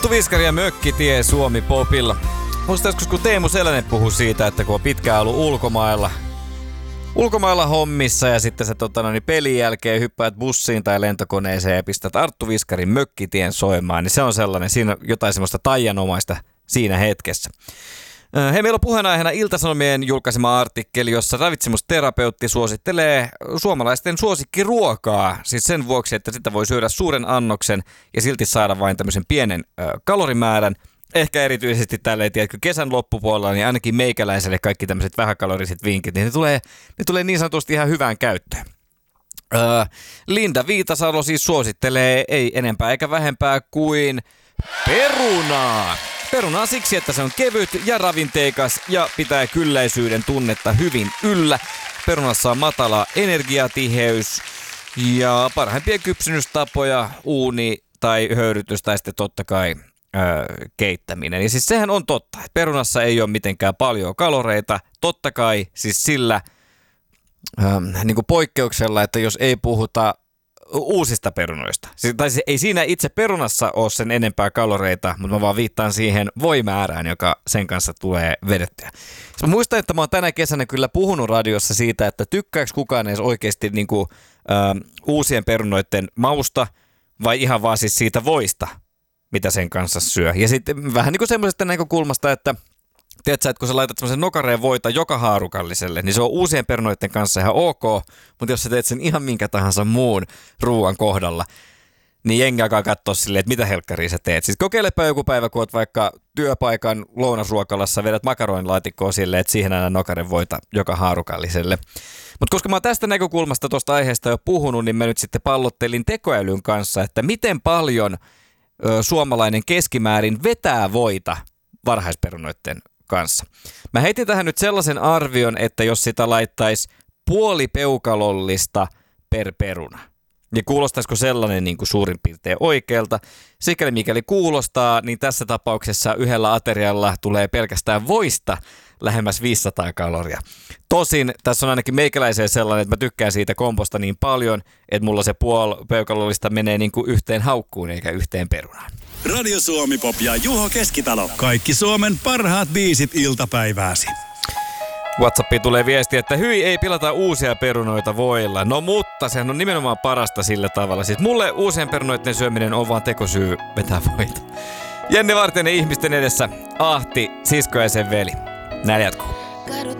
Viskari ja Mökkitie Suomi Popilla. Muistan joskus, kun Teemu Selänen puhui siitä, että kun on pitkään ollut ulkomailla hommissa ja sitten sä pelin jälkeen hyppäät bussiin tai lentokoneeseen ja pistät Arttu Viskarin Mökkitien soimaan, niin se on sellainen, siinä on jotain semmoista taianomaista siinä hetkessä. Hei, meillä on puheenaiheena Ilta-Sanomien julkaisema artikkeli, jossa ravitsemusterapeutti suosittelee suomalaisten suosikkiruokaa. Siis sen vuoksi, että sitä voi syödä suuren annoksen ja silti saada vain tämmöisen pienen kalorimäärän. Ehkä erityisesti tälleen, tiedätkö, kesän loppupuolella, niin ainakin meikäläiselle kaikki tämmöiset vähäkaloriset vinkit, niin ne tulee niin sanotusti ihan hyvään käyttöön. Linda Viitasalo siis suosittelee ei enempää eikä vähempää kuin perunaa. Perunaa siksi, että se on kevyt ja ravinteikas ja pitää kylläisyyden tunnetta hyvin yllä. Perunassa on matala energiatiheys ja parhaimpia kypsynystapoja, uuni tai höyrytys tai sitten totta kai keittäminen. Ja siis sehän on totta. Perunassa ei ole mitenkään paljon kaloreita. Totta kai siis sillä niin kuin poikkeuksella, että jos ei puhuta uusista perunoista. Tai ei siinä itse perunassa ole sen enempää kaloreita, mutta mä vaan viittaan siihen voimäärään, joka sen kanssa tulee vedettyä. Mä muistan, että mä oon tänä kesänä kyllä puhunut radiossa siitä, että tykkääkö kukaan edes oikeasti niin kuin, uusien perunoiden mausta vai ihan vaan siis siitä voista, mitä sen kanssa syö. Ja sitten vähän niin kuin semmoisesta näkökulmasta, että tiedätkö, että kun sä laitat semmoisen nokareen voita joka haarukalliselle, niin se on uusien perunoiden kanssa ihan ok, mutta jos sä teet sen ihan minkä tahansa muun ruuan kohdalla, niin jengi alkaa katsoa silleen, että mitä helkkaria sä teet. Siis kokeilepa joku päivä, kun oot vaikka työpaikan lounasruokalassa, vedät makaronilaatikkoa silleen, että siihen aina nokaren voita joka haarukalliselle. Mutta koska mä oon tästä näkökulmasta tuosta aiheesta jo puhunut, niin mä nyt sitten pallottelin tekoälyn kanssa, että miten paljon suomalainen keskimäärin vetää voita varhaisperunoiden kanssa. Mä heitin tähän nyt sellaisen arvion, että jos sitä laittaisi puolipeukallollista per peruna, niin kuulostaisiko sellainen niin kuin suurin piirtein oikealta? Sikäli mikäli kuulostaa, niin tässä tapauksessa yhdellä aterialla tulee pelkästään voista lähemmäs 500 kaloria. Tosin tässä on ainakin meikäläiseen sellainen, että mä tykkään siitä komposta niin paljon, että mulla se puolipeukallollista menee niin kuin yhteen haukkuun eikä yhteen perunaan. Radio Suomi Pop ja Juho Keskitalo. Kaikki Suomen parhaat biisit iltapäivääsi. WhatsAppiin tulee viesti, että hyi, ei pilata uusia perunoita voilla. No mutta sehän on nimenomaan parasta sillä tavalla. Siis mulle uusien perunoiden syöminen on vaan tekosyy vetää voita. Jenni Vartijainen ihmisten edessä. Ahti, sisko ja sen veli. Näin jatkuu.